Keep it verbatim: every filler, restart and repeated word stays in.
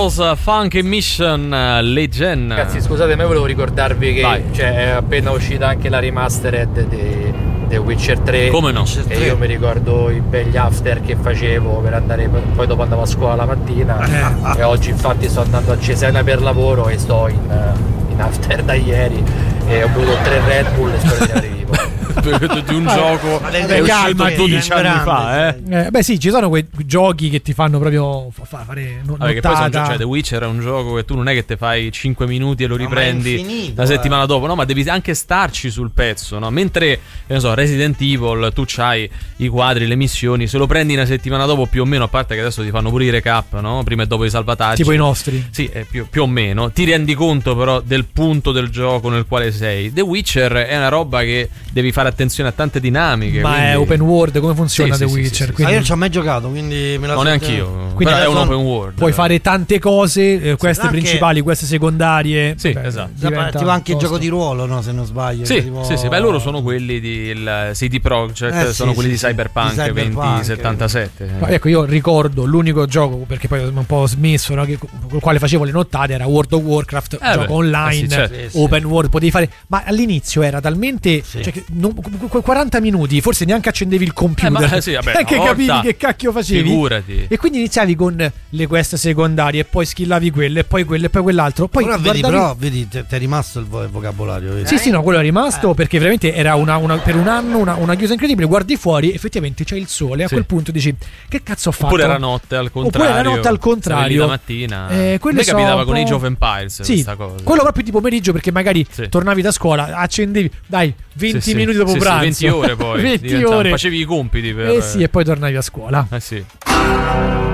Beatles, Funk Mission, Legend. Ragazzi, scusate, ma volevo ricordarvi che Vai. cioè, è appena uscita anche la remastered di The Witcher tre. Come no? E io mi ricordo i begli after che facevo per andare, poi dopo andavo a scuola la mattina. Eh. E oggi infatti sto andando a Cesena per lavoro e sto in, in after da ieri. E ho bevuto tre Red Bull e spero di arrivare vivo. Di un gioco Vabbè, è uscito calma, dodici anni grande, fa, eh. Eh, beh sì, ci sono quei giochi che ti fanno proprio fa- fare no- Vabbè, che poi sono, nottata. cioè, The Witcher è un gioco che tu non è che te fai cinque minuti e lo No, ma è riprendi infinito, la settimana eh. dopo, no? Ma devi anche starci sul pezzo, no? Mentre, che ne so, Resident Evil, tu c'hai i quadri, le missioni, se lo prendi una settimana dopo più o meno, a parte che adesso ti fanno pure i recap, no? Prima e dopo i salvataggi. Tipo i nostri. Sì, eh, più, più o meno. Ti rendi conto però del punto del gioco nel quale sei. The Witcher è una roba che devi fare attenzione a tante dinamiche. Ma quindi... è open world, come funziona Sì, The sì, sì, Witcher? sì, sì. Ah, Quindi io non ci ho mai giocato, quindi me la Non so- neanch'io. Quindi Però è un adesso open world. puoi fare tante cose, eh, queste anche- principali, queste secondarie. Sì, Beh, esatto. diventa Tipo anche il tosto. gioco di ruolo, no? Se non sbaglio. Sì, tipo- sì, sì, beh, loro sono quelli di il C D Projekt, Eh, sono sì, quelli sì, di sì, Cyberpunk, di Cyberpunk. duemilasettantasette. Ma ecco, io ricordo l'unico gioco, perché poi ho un po' smesso, no, che, con il quale facevo le nottate, era World of Warcraft, Eh gioco beh, online, eh sì, certo. Sì, sì. open world, potevi fare, ma all'inizio era talmente, Sì. cioè, che non- qu- qu- quaranta minuti, forse neanche accendevi il computer, Eh, ma sì, vabbè, neanche una volta- capivi che cacchio facevi. Figurati. E quindi iniziavi con le quest secondarie, e poi skillavi quelle, e poi quelle, e poi quell'altro. Poi Però vedi, guardavi- però vedi, ti è rimasto il, vo- il vocabolario. Vedi? Sì, sì, no, quello è Eh. rimasto perché veramente era una, una- per un anno una, una chiusa incredibile. Guardi fuori, effettivamente c'è il sole. A Sì. quel punto dici: che cazzo ho fatto? Oppure era notte al contrario. Oppure era notte al contrario. La mattina. Eh, A quello me so capitava un con po'- Age of Empires Sì, questa cosa. quello proprio di pomeriggio perché magari Sì. tornavi da scuola, accendevi, dai, venti Sì, sì. minuti dopo Sì, sì, pranzo. venti ore poi. venti diventava- ore. Facevi i compiti per. Eh sì, e poi tornavi a scuola. Eh sì.